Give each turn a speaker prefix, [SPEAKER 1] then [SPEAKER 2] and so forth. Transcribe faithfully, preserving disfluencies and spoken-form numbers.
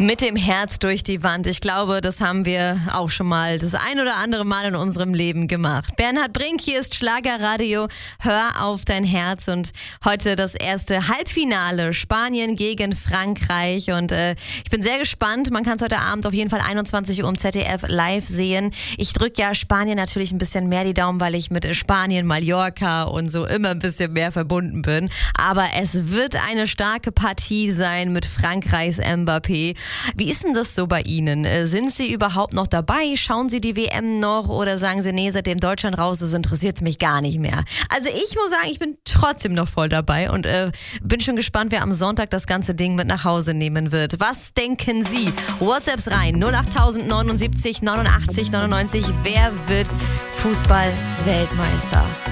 [SPEAKER 1] Mit dem Herz durch die Wand. Ich glaube, das haben wir auch schon mal das ein oder andere Mal in unserem Leben gemacht. Bernhard Brink, hier ist Schlagerradio. Hör auf dein Herz. Und heute das erste Halbfinale. Spanien gegen Frankreich. Und äh, ich bin sehr gespannt. Man kann es heute Abend auf jeden Fall einundzwanzig Uhr im Z D F live sehen. Ich drücke ja Spanien natürlich ein bisschen mehr die Daumen, weil ich mit Spanien, Mallorca und so immer ein bisschen mehr verbunden bin. Aber es wird eine starke Partie sein mit Frankreichs Mbappé. Wie ist denn das so bei Ihnen? Sind Sie überhaupt noch dabei? Schauen Sie die W M noch oder sagen Sie, nee, seitdem Deutschland raus ist, interessiert es mich gar nicht mehr? Also ich muss sagen, ich bin trotzdem noch voll dabei und äh, bin schon gespannt, wer am Sonntag das ganze Ding mit nach Hause nehmen wird. Was denken Sie? WhatsApps rein, null acht neunundsiebzig neunundachtzig neunundneunzig. Wer wird Fußball-Weltmeister?